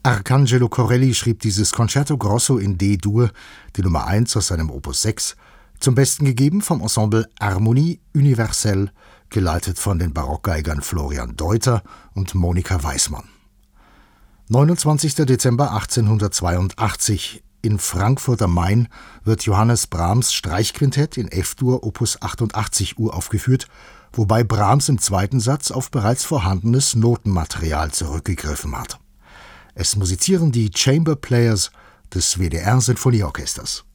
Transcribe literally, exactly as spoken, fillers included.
Arcangelo Corelli schrieb dieses Concerto Grosso in D-Dur, die Nummer eins aus seinem Opus sechs, zum Besten gegeben vom Ensemble Harmonie Universelle, geleitet von den Barockgeigern Florian Deuter und Monika Weissmann. neunundzwanzigster Dezember achtzehnhundertzweiundachtzig. In Frankfurt am Main wird Johannes Brahms Streichquintett in F-Dur Opus achtundachtzig uraufgeführt, wobei Brahms im zweiten Satz auf bereits vorhandenes Notenmaterial zurückgegriffen hat. Es musizieren die Chamber Players des W D R Sinfonieorchesters.